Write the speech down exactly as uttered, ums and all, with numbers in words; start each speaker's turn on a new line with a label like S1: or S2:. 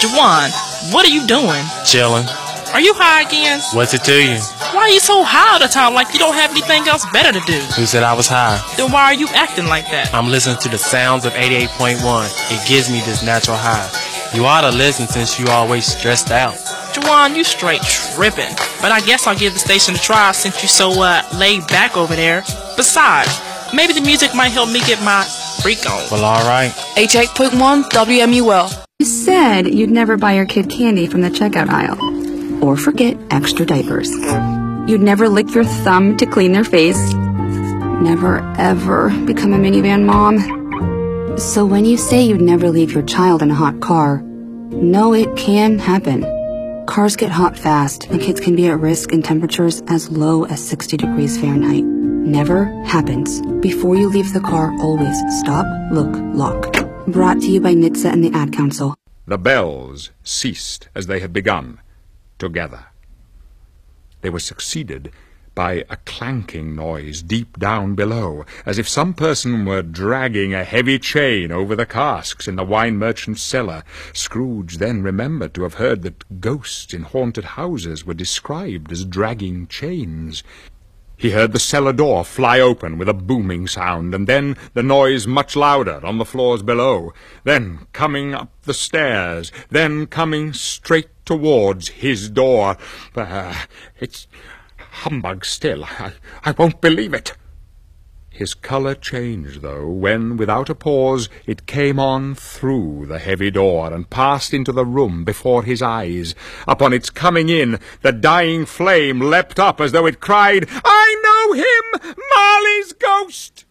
S1: Juwan, what are you doing?
S2: Chilling.
S1: Are you high again?
S2: What's it to you?
S1: Why are you so high all the time like you don't have anything else better to do?
S2: Who said I was high?
S1: Then why are you acting like that?
S2: I'm listening to the sounds of eighty-eight point one. It gives me this natural high. You ought to listen since you always stressed out.
S1: Juwan, you straight tripping. But I guess I'll give the station a try since you so uh, laid back over there. Besides, maybe the music might help me get my freak on.
S2: Well, alright.
S3: eighty-eight point one W M U L.
S4: You said you'd never buy your kid candy from the checkout aisle. Or forget extra diapers. You'd never lick your thumb to clean their face. Never, ever become a minivan mom. So when you say you'd never leave your child in a hot car, no, it can happen. Cars get hot fast, and kids can be at risk in temperatures as low as sixty degrees Fahrenheit. Never happens. Before you leave the car, always stop, look, lock. Brought to you by N H T S A and the Ad Council.
S5: The bells ceased as they had begun, together. They were succeeded by a clanking noise deep down below, as if some person were dragging a heavy chain over the casks in the wine merchant's cellar. Scrooge then remembered to have heard that ghosts in haunted houses were described as dragging chains. He heard the cellar door fly open with a booming sound, and then the noise much louder on the floors below, then coming up the stairs, then coming straight towards his door. Uh, it's humbug still. I, I won't believe it. His colour changed, though, when, without a pause, it came on through the heavy door and passed into the room before his eyes. Upon its coming in, the dying flame leapt up as though it cried, "I know him! Marley's ghost!"